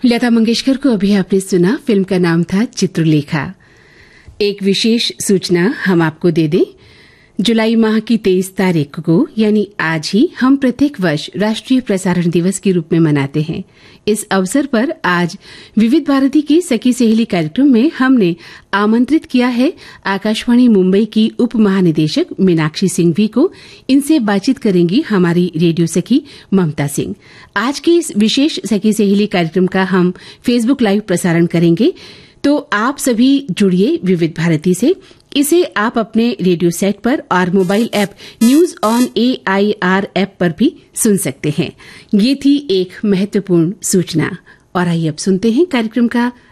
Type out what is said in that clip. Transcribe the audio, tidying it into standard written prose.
लता मंगेशकर को अभी आपने सुना। फिल्म का नाम था चित्रलेखा। एक विशेष सूचना हम आपको दे दें। जुलाई माह की 23 तारीख को यानी आज ही हम प्रत्येक वर्ष राष्ट्रीय प्रसारण दिवस के रूप में मनाते हैं। इस अवसर पर आज विविध भारती की सखी सहेली कार्यक्रम में हमने आमंत्रित किया है आकाशवाणी मुंबई की उप महानिदेशक मीनाक्षी सिंघवी को। इनसे बातचीत करेंगी हमारी रेडियो सखी ममता सिंह। आज के इस विशेष सखी सहेली कार्यक्रम का हम फेसबुक लाइव प्रसारण करेंगे, तो आप सभी जुड़िए विविध भारती से। इसे आप अपने रेडियो सेट पर और mobile app news on AIR app पर भी सुन सकते हैं। ये थी एक महत्वपूर्ण सूचना। और आइए अब सुनते हैं कार्यक्रम का